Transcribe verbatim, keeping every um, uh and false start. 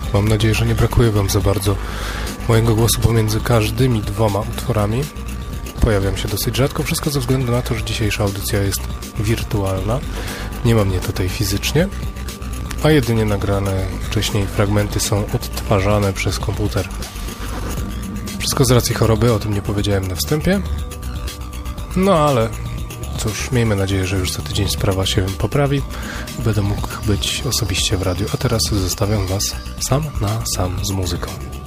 Mam nadzieję, że nie brakuje Wam za bardzo mojego głosu pomiędzy każdymi dwoma utworami. Pojawiam się dosyć rzadko, wszystko ze względu na to, że dzisiejsza audycja jest wirtualna. Nie mam mnie tutaj fizycznie, a jedynie nagrane wcześniej fragmenty są odtwarzane przez komputer. Wszystko z racji choroby, o tym nie powiedziałem na wstępie. No ale cóż, miejmy nadzieję, że już za tydzień sprawa się poprawi i będę mógł być osobiście w radiu. A teraz zostawiam Was sam na sam z muzyką.